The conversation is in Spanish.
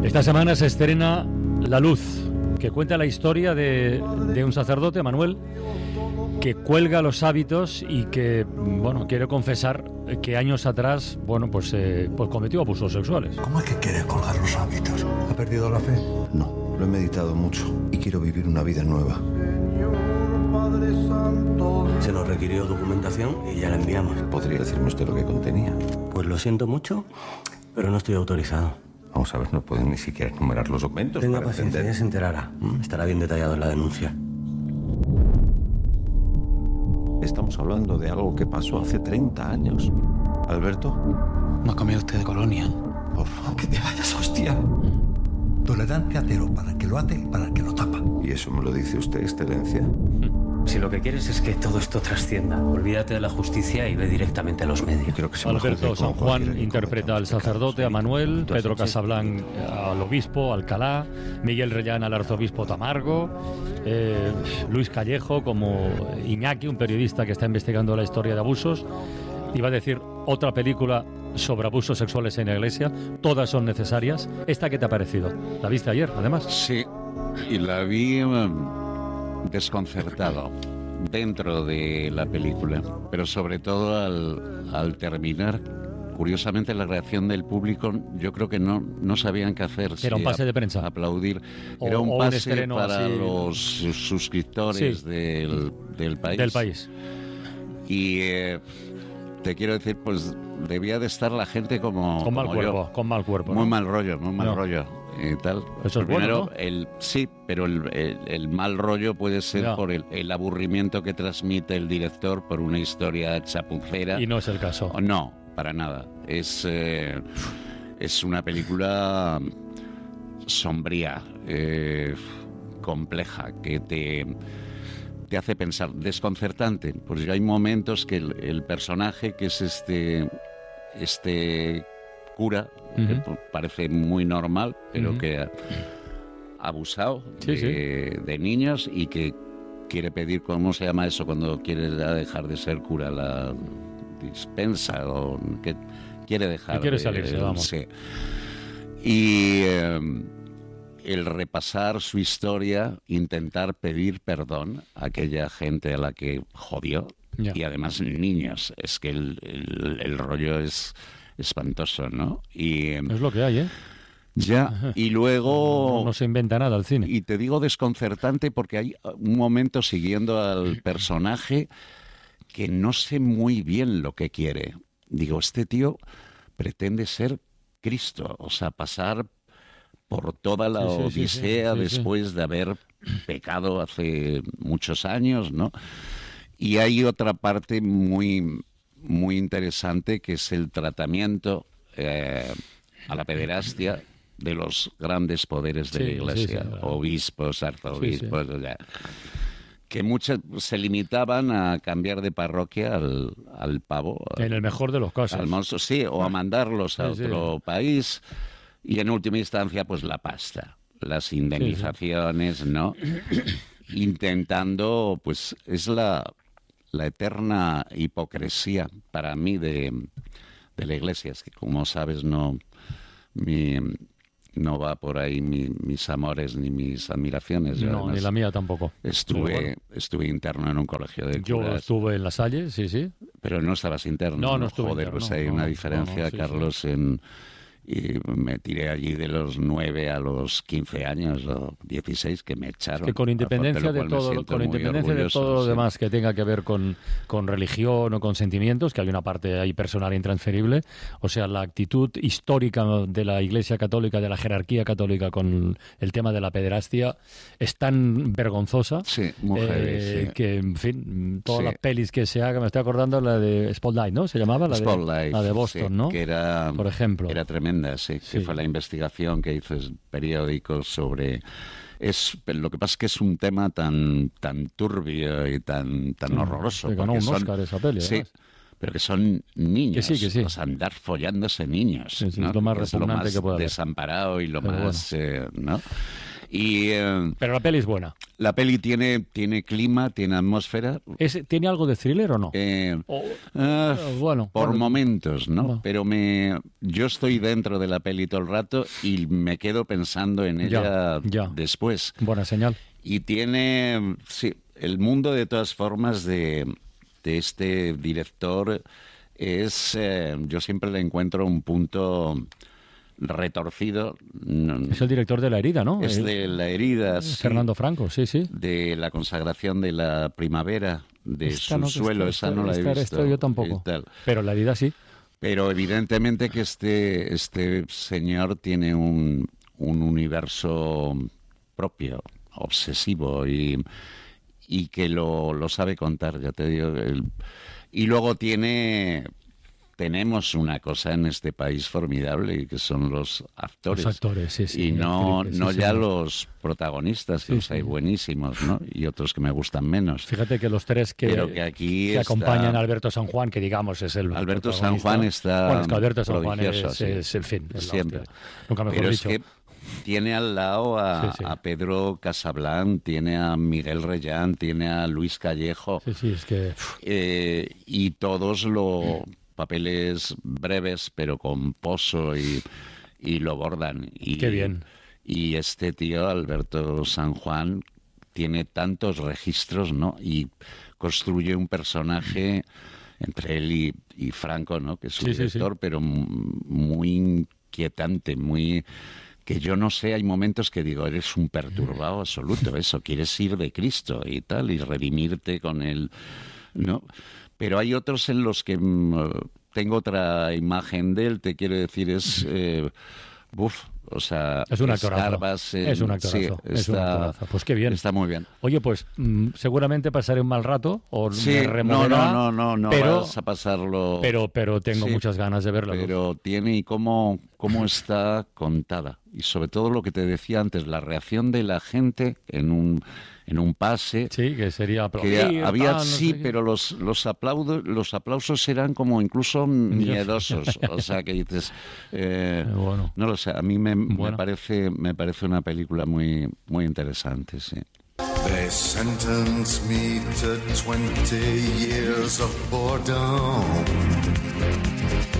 Esta semana se estrena La Luz, que cuenta la historia de un sacerdote, Manuel, que cuelga los hábitos y que, bueno, quiere confesar que años atrás, bueno, pues cometió abusos sexuales. ¿Cómo es que quiere colgar los hábitos? ¿Ha perdido la fe? No, lo he meditado mucho y quiero vivir una vida nueva. Se nos requirió documentación y ya la enviamos. ¿Podría decirme usted lo que contenía? Pues lo siento mucho, pero no estoy autorizado. Vamos a ver, no pueden ni siquiera enumerar los documentos. Tenga para paciencia, entender. ya se enterará. Estará bien detallado en la denuncia. Estamos hablando de algo que pasó hace 30 años. ¿Alberto? ¿No ha comido usted de colonia? Por favor, que te vayas, hostia. Tolerancia cero para el que lo hace y para el que lo tapa. ¿Y eso me lo dice usted, excelencia? Si lo que quieres es que todo esto trascienda, olvídate de la justicia y ve directamente a los medios. Creo que se Alberto San Juan interpreta al sacerdote, a Manuel, Pedro Casablanc al obispo, Alcalá, Miguel Reyán al arzobispo Tamargo, Luis Callejo como Iñaki, un periodista que está investigando la historia de abusos. Iba a decir otra película sobre abusos sexuales en la iglesia. Todas son necesarias. ¿Esta qué te ha parecido? ¿La viste ayer, además? Sí, y la vi desconcertado dentro de la película, pero sobre todo al terminar, curiosamente la reacción del público, yo creo que no sabían qué hacer. Era un pase de prensa. Aplaudir. O Era un pase estreno para así, los suscriptores sí, del país. del país. Y te quiero decir, pues debía de estar la gente como Con mal como cuerpo, yo. con mal cuerpo. Muy ¿no? mal rollo, muy mal No. rollo. Tal. Eso es Primero, bueno, ¿no? sí, pero el mal rollo puede ser Ya. por el aburrimiento que transmite el director por una historia chapucera. Y no es el caso. No, para nada. Es una película sombría, compleja, que te hace pensar, desconcertante. Pues hay momentos que el personaje, que es este cura, que parece muy normal, pero que ha abusado de niños y que quiere pedir, ¿cómo se llama eso? Cuando quiere dejar de ser cura, la dispensa, o que quiere dejar. Que quiere salirse, vamos. Sí. Y el repasar su historia, intentar pedir perdón a aquella gente a la que jodió, Ya. y además niños. Es que el rollo es espantoso, ¿no? Y Es lo que hay, ¿eh? ya, y luego... No se inventa nada al cine. Y te digo desconcertante porque hay un momento siguiendo al personaje que no sé muy bien lo que quiere. Digo, este tío pretende ser Cristo, o sea, pasar por toda la odisea después de haber pecado hace muchos años, ¿no? Y hay otra parte muy, muy interesante, que es el tratamiento a la pederastia de los grandes poderes de la Iglesia, obispos, arzobispos, o sea, que muchos se limitaban a cambiar de parroquia al pavo. En el mejor de los casos. Al monstruo, sí, o a mandarlos a otro país, y en última instancia, pues la pasta, las indemnizaciones, ¿no? Intentando, pues es la eterna hipocresía para mí de la Iglesia. Es que, como sabes, no va por ahí mis amores ni mis admiraciones. Yo, No, además, ni la mía tampoco. Estuve interno en un colegio de curas. Yo estuve en La Salle, sí. Pero no estabas interno. No estuve Joder, interno, pues hay una diferencia, Carlos, y me tiré allí de los 9 a los 15 años o 16 que me echaron. Que con independencia de todo, lo demás que tenga que ver con religión o con sentimientos, que hay una parte ahí personal intransferible, o sea, la actitud histórica de la Iglesia Católica, de la jerarquía católica con el tema de la pederastia es tan vergonzosa que, en fin, todas las pelis que se hagan, me estoy acordando la de Spotlight, ¿no? Se llamaba la de Boston, ¿no? Que era, por ejemplo. Era tremenda. Que fue la investigación que hizo el periódico sobre... lo que pasa es que es un tema tan turbio y tan horroroso. Que ganó un Oscar esa peli, además. Pero que son niños. Que sí. O sea, andar follándose niños. Es ¿no? lo más que repugnante es lo más que puede haber. desamparado y lo Pero más... ¿no? Pero la peli es buena. La peli tiene clima, tiene atmósfera. ¿Tiene algo de thriller o no? Por momentos, ¿no? No. Pero yo estoy dentro de la peli todo el rato y me quedo pensando en ella después. Buena señal. Y tiene, sí, el mundo de todas formas de este director es, yo siempre le encuentro un punto retorcido. Es el director de La herida, ¿no? Es de La herida, sí. Fernando Franco, sí. De La consagración de la primavera, de Subsuelo, esa no la he visto. Yo tampoco, pero La herida sí. Pero evidentemente que este señor tiene un universo propio, obsesivo y que lo sabe contar, ya te digo. Y luego tenemos una cosa en este país formidable, que son los actores. Los actores, sí. Y no ya sí. Los protagonistas, que los hay buenísimos, ¿no? Y otros que me gustan menos. Fíjate que los tres que aquí acompañan a Alberto San Juan, que digamos es el Alberto San Juan está bueno, es que Alberto San Juan prodigioso, es el fin. Es siempre. Nunca mejor Pero dicho. Es que tiene al lado a Pedro Casablanc, tiene a Miguel Reyán, tiene a Luis Callejo. Sí, es que... y todos papeles breves, pero con pozo y lo bordan. Qué bien. Y este tío, Alberto San Juan, tiene tantos registros, ¿no? Y construye un personaje entre él y Franco, ¿no? Que es su director, pero muy inquietante, muy... que yo no sé, hay momentos que digo, eres un perturbado absoluto, eso, quieres ir de Cristo y tal, y redimirte con él, ¿no? Pero hay otros en los que tengo otra imagen de él, te quiero decir, es... o sea, es un actorazo. Es un actorazo. Pues qué bien. Está muy bien. Oye, pues seguramente pasaré un mal rato o me removerá. No pero, vas a pasarlo. Pero tengo muchas ganas de verlo. Pero tiene y cómo está contada. Y sobre todo lo que te decía antes, la reacción de la gente en un pase. Sí, que sería aplaudir. Que había, pero los aplausos eran como incluso miedosos. O sea, que dices, bueno. No lo sé, a mí me parece una película muy, muy interesante, sí. They sentenced me to 20 years of boredom.